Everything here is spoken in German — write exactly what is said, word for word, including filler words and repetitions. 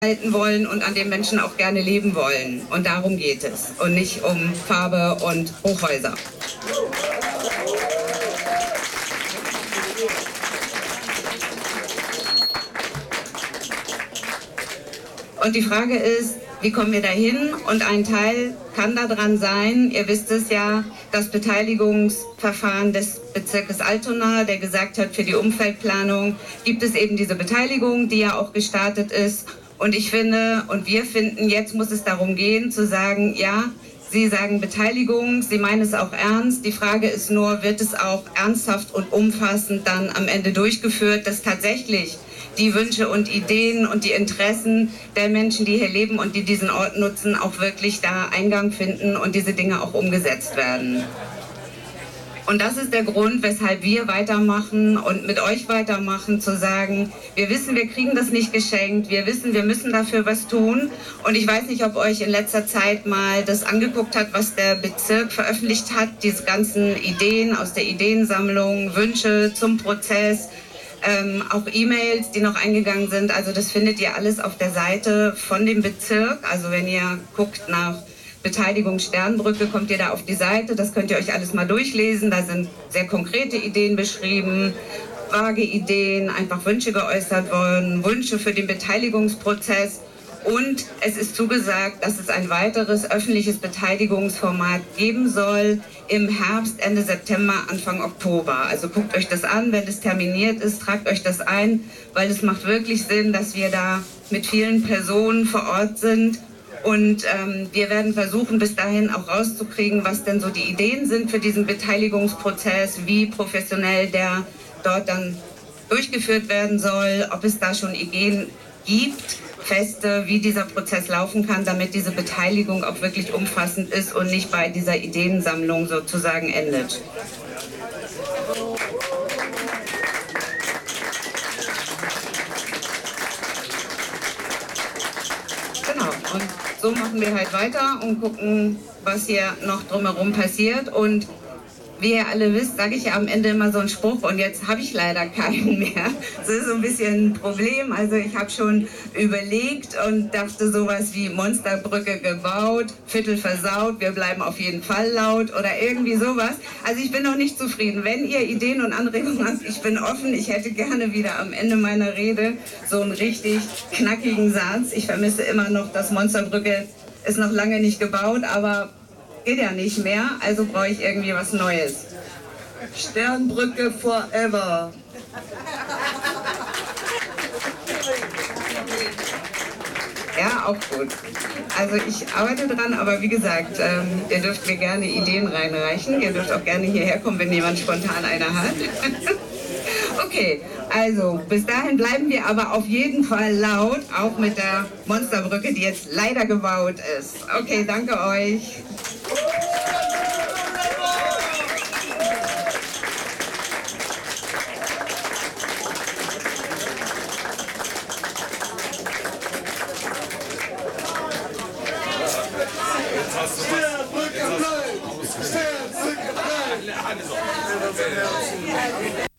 halten wollen und an dem Menschen auch gerne leben wollen. Und darum geht es. Und nicht um Farbe und Hochhäuser. Und die Frage ist, wie kommen wir dahin? Und ein Teil kann daran sein, ihr wisst es ja, das Beteiligungsverfahren des Bezirkes Altona, der gesagt hat, für die Umfeldplanung gibt es eben diese Beteiligung, die ja auch gestartet ist. Und ich finde, und wir finden, jetzt muss es darum gehen, zu sagen, ja, Sie sagen Beteiligung, Sie meinen es auch ernst. Die Frage ist nur, wird es auch ernsthaft und umfassend dann am Ende durchgeführt, dass tatsächlich die Wünsche und Ideen und die Interessen der Menschen, die hier leben und die diesen Ort nutzen, auch wirklich da Eingang finden und diese Dinge auch umgesetzt werden. Und das ist der Grund, weshalb wir weitermachen und mit euch weitermachen, zu sagen, wir wissen, wir kriegen das nicht geschenkt, wir wissen, wir müssen dafür was tun. Und ich weiß nicht, ob euch in letzter Zeit mal das angeguckt hat, was der Bezirk veröffentlicht hat, diese ganzen Ideen aus der Ideensammlung, Wünsche zum Prozess, ähm, auch E-Mails, die noch eingegangen sind. Also das findet ihr alles auf der Seite von dem Bezirk. Also wenn ihr guckt nach Beteiligung Sternbrücke, kommt ihr da auf die Seite, das könnt ihr euch alles mal durchlesen, da sind sehr konkrete Ideen beschrieben, vage Ideen, einfach Wünsche geäußert worden, Wünsche für den Beteiligungsprozess und es ist zugesagt, dass es ein weiteres öffentliches Beteiligungsformat geben soll im Herbst, Ende September, Anfang Oktober. Also guckt euch das an, wenn es terminiert ist, tragt euch das ein, weil es macht wirklich Sinn, dass wir da mit vielen Personen vor Ort sind. Und ähm, wir werden versuchen, bis dahin auch rauszukriegen, was denn so die Ideen sind für diesen Beteiligungsprozess, wie professionell der dort dann durchgeführt werden soll, ob es da schon Ideen gibt, feste, wie dieser Prozess laufen kann, damit diese Beteiligung auch wirklich umfassend ist und nicht bei dieser Ideensammlung sozusagen endet. Genau, und so machen wir halt weiter und gucken, was hier noch drumherum passiert. Und wie ihr alle wisst, sage ich ja am Ende immer so einen Spruch und jetzt habe ich leider keinen mehr. Das ist so ein bisschen ein Problem. Also ich habe schon überlegt und dachte sowas wie Monsterbrücke gebaut, Viertel versaut, wir bleiben auf jeden Fall laut oder irgendwie sowas. Also ich bin noch nicht zufrieden. Wenn ihr Ideen und Anregungen habt, ich bin offen. Ich hätte gerne wieder am Ende meiner Rede so einen richtig knackigen Satz. Ich vermisse immer noch, dass Monsterbrücke ist noch lange nicht gebaut, aber geht ja nicht mehr, also brauche ich irgendwie was Neues. Sternbrücke forever. Ja, auch gut. Also ich arbeite dran, aber wie gesagt, ähm, ihr dürft mir gerne Ideen reinreichen. Ihr dürft auch gerne hierher kommen, wenn jemand spontan eine hat. Okay, also bis dahin bleiben wir aber auf jeden Fall laut, auch mit der Monsterbrücke, die jetzt leider gebaut ist. Okay, danke euch. Sternbrücke bleibt! Sternbrücke bleibt!